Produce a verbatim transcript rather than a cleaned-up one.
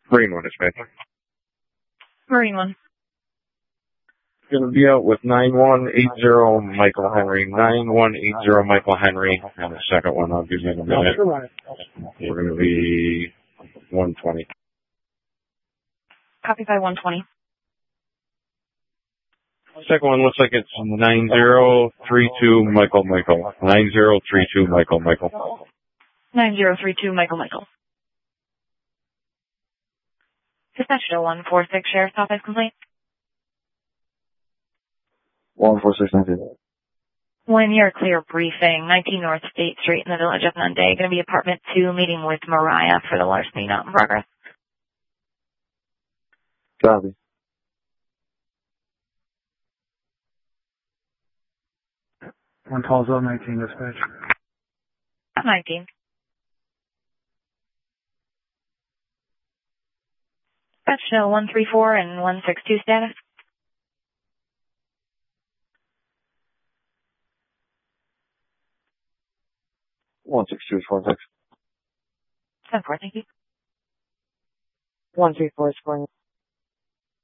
Marine one, dispatch. Marine one. Going to be out with nine one eight zero Michael Henry. nine one eight zero Michael Henry. And the second one, I'll give you in a minute. We're going to be one twenty. Copy by one twenty. Second one looks like it's nine zero three two Michael Michael. nine zero three two Michael Michael. nine zero three two Michael Michael. Dispatch to one four six, Sheriff's Office complete. one four six nine zero. One year clear briefing, nineteen North State Street in the Village of Monday. Going to be apartment two, meeting with Mariah for the larceny not in progress. Copy. One calls out nineteen, dispatch. nineteen. Dispatch to one three four and one six two status. one six two is four six. ten four, thank you. one three four is four.